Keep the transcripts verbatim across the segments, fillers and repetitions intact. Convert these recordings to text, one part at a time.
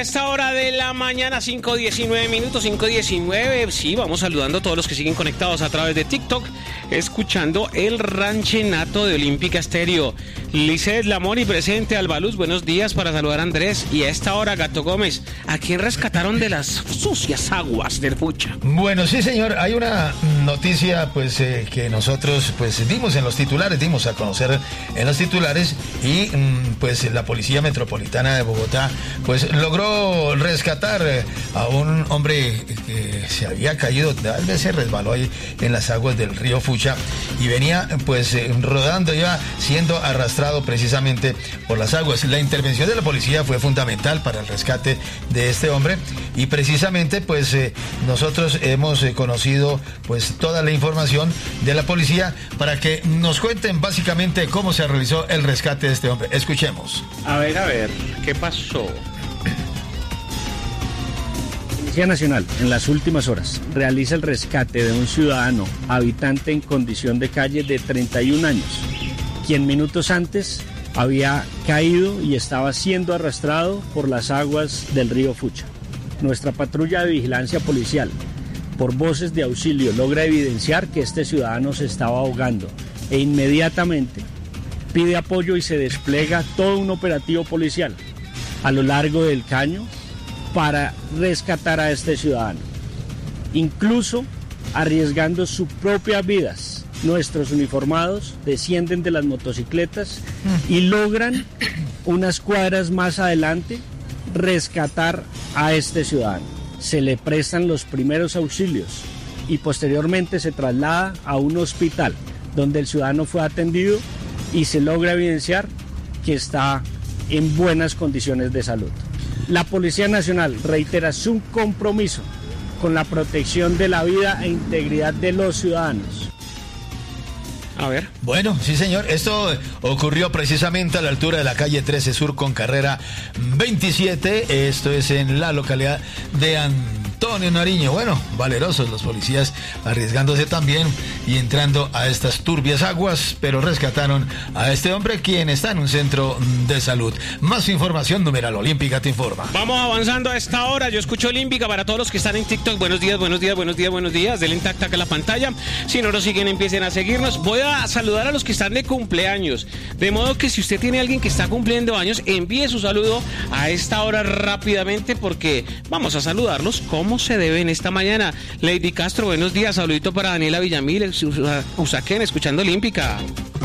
esta hora de la mañana, cinco diecinueve minutos, cinco diecinueve. Sí, vamos saludando a todos los que siguen conectados a través de TikTok, escuchando el ranchenato de Olímpica Estéreo. Lizeth Lamori presente, Albaluz, buenos días para saludar a Andrés. Y a esta hora, Gato Gómez, ¿a quién rescataron de las sucias aguas del Fucha? Bueno, sí, señor, hay una noticia pues eh, que nosotros pues dimos en los titulares, dimos a conocer en los titulares y mm, pues la Policía Metropolitana de Bogotá pues logró rescatar a un hombre que se había caído, tal vez se resbaló ahí en las aguas del río Fucha y venía pues eh, rodando, iba siendo arrastrado precisamente por las aguas. La intervención de la policía fue fundamental para el rescate de este hombre y precisamente pues eh, nosotros hemos eh, conocido pues toda la información de la policía para que nos cuenten básicamente cómo se realizó el rescate de este hombre. Escuchemos. A ver, a ver, ¿qué pasó? Policía Nacional, en las últimas horas, realiza el rescate de un ciudadano habitante en condición de calle de treinta y un años, quien minutos antes había caído y estaba siendo arrastrado por las aguas del río Fucha. Nuestra patrulla de vigilancia policial, por voces de auxilio, logra evidenciar que este ciudadano se estaba ahogando e inmediatamente pide apoyo y se despliega todo un operativo policial a lo largo del caño para rescatar a este ciudadano, incluso arriesgando sus propias vidas. Nuestros uniformados descienden de las motocicletas y logran unas cuadras más adelante rescatar a este ciudadano. Se le prestan los primeros auxilios y posteriormente se traslada a un hospital donde el ciudadano fue atendido y se logra evidenciar que está en buenas condiciones de salud. La Policía Nacional reitera su compromiso con la protección de la vida e integridad de los ciudadanos. A ver. Bueno, sí, señor, esto ocurrió precisamente a la altura de la calle trece Sur con carrera veintisiete, esto es en la localidad de Antonio Nariño. Bueno, valerosos los policías arriesgándose también y entrando a estas turbias aguas, pero rescataron a este hombre quien está en un centro de salud. Más información, numeral Olímpica te informa. Vamos avanzando a esta hora, yo escucho Olímpica para todos los que están en TikTok. Buenos días, buenos días, buenos días, buenos días. Denle tac a la pantalla. Si no nos siguen, empiecen a seguirnos. Voy a saludar a los que están de cumpleaños, de modo que si usted tiene a alguien que está cumpliendo años, envíe su saludo a esta hora rápidamente porque vamos a saludarlos como se debe en esta mañana. Lady Castro, buenos días, saludito para Daniela Villamil, Usaquén, escuchando Olímpica.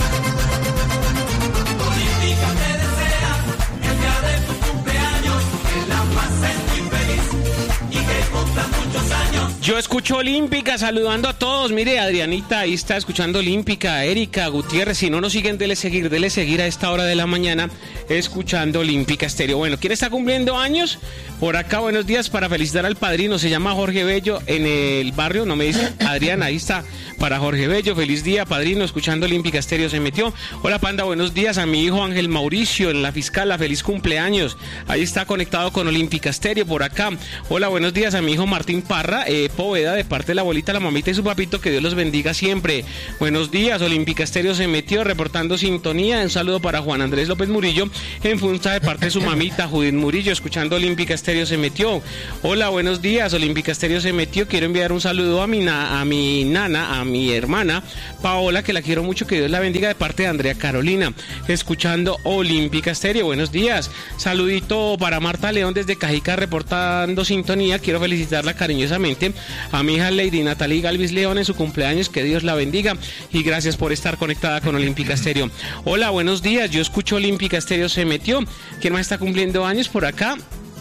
Yo escucho Olímpica, saludando a todos. Mire, Adrianita ahí está escuchando Olímpica, Erika Gutiérrez, si no nos siguen, dele seguir, dele seguir a esta hora de la mañana, escuchando Olímpica Estéreo. Bueno, ¿quién está cumpliendo años? Por acá, buenos días, para felicitar al padrino, se llama Jorge Bello, en el barrio, no me dice, Adriana, ahí está, para Jorge Bello, feliz día, padrino, escuchando Olímpica Estéreo, se metió. Hola, Panda, buenos días, a mi hijo Ángel Mauricio, en la Fiscala, feliz cumpleaños, ahí está conectado con Olímpica Estéreo, por acá. Hola, buenos días, a mi hijo Martín Parra, eh, Poveda, de parte de la abuelita, la mamita y su papito, que Dios los bendiga siempre. Buenos días, Olímpica Estéreo se metió, reportando sintonía. Un saludo para Juan Andrés López Murillo, en Funza, de parte de su mamita, Judith Murillo, escuchando Olímpica Estéreo se metió. Hola, buenos días, Olímpica Estéreo se metió. Quiero enviar un saludo a mi, na, a mi nana, a mi hermana Paola, que la quiero mucho, que Dios la bendiga, de parte de Andrea Carolina, escuchando Olímpica Estéreo. Buenos días, saludito para Marta León desde Cajica, reportando sintonía. Quiero felicitarla cariñosamente a mi hija Lady Natalie Galvis León en su cumpleaños, que Dios la bendiga y gracias por estar conectada con Olímpica Estéreo. Hola, buenos días, yo escucho Olímpica Estéreo se metió. ¿Quién más está cumpliendo años por acá?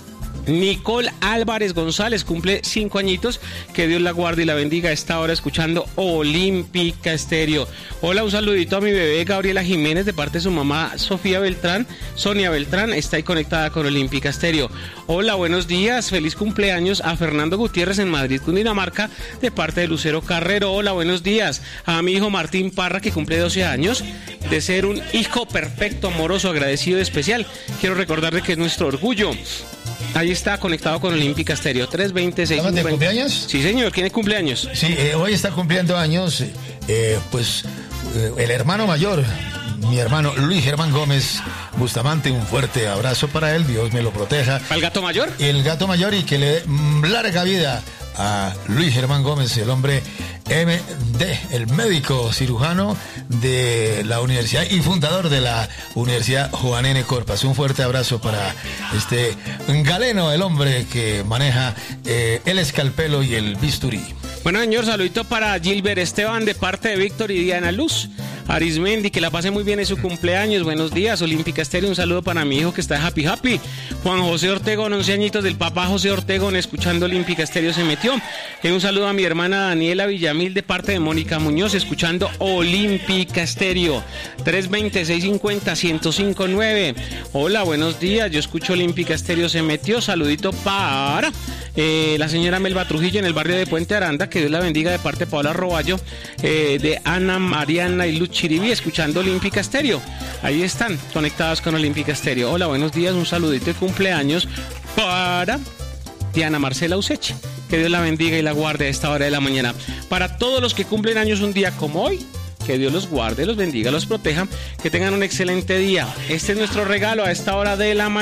Nicole Álvarez González cumple cinco añitos, que Dios la guarde y la bendiga a esta hora, escuchando Olímpica Estéreo. Hola, un saludito a mi bebé Gabriela Jiménez de parte de su mamá Sofía Beltrán, Sonia Beltrán, está ahí conectada con Olímpica Estéreo. Hola, buenos días, feliz cumpleaños a Fernando Gutiérrez en Madrid, Cundinamarca, de parte de Lucero Carrero. Hola, buenos días a mi hijo Martín Parra, que cumple doce años, de ser un hijo perfecto, amoroso, agradecido y especial. Quiero recordarle que es nuestro orgullo. Ahí está conectado con Olímpica Estéreo. tres veinte, seis ¿Estamos de cumpleaños? Sí, señor. ¿Quién es cumpleaños? Sí, eh, hoy está cumpliendo años, eh, pues, eh, el hermano mayor, mi hermano Luis Germán Gómez Bustamante, un fuerte abrazo para él, Dios me lo proteja. ¿Al gato mayor? El gato mayor, y que le dé larga vida a Luis Germán Gómez, el hombre M D, el médico cirujano de la universidad y fundador de la Universidad Juan N. Corpas. Un fuerte abrazo para este galeno, el hombre que maneja eh, el escalpelo y el bisturí. Bueno, señor, saludito para Gilbert Esteban de parte de Víctor y Diana Luz. Arismendi, que la pase muy bien en su cumpleaños. Buenos días, Olímpica Estéreo. Un saludo para mi hijo que está happy happy. Juan José Ortegón, once añitos del papá José Ortegón, escuchando Olímpica Estéreo se metió. Y un saludo a mi hermana Daniela Villamil de parte de Mónica Muñoz, escuchando Olímpica Estéreo. tres veinte, seiscientos cincuenta, ciento cinco nueve. Hola, buenos días. Yo escucho Olímpica Estéreo se metió. Saludito para eh, la señora Melba Trujillo en el barrio de Puente Aranda. Que Dios la bendiga de parte de Paola Roballo, eh, de Ana Mariana y Luz Chiribi, escuchando Olímpica Estéreo. Ahí están conectados con Olímpica Estéreo. Hola, buenos días, un saludito de cumpleaños para Diana Marcela Useche. Que Dios la bendiga y la guarde a esta hora de la mañana. Para todos los que cumplen años un día como hoy, que Dios los guarde, los bendiga, los proteja, que tengan un excelente día. Este es nuestro regalo a esta hora de la mañana.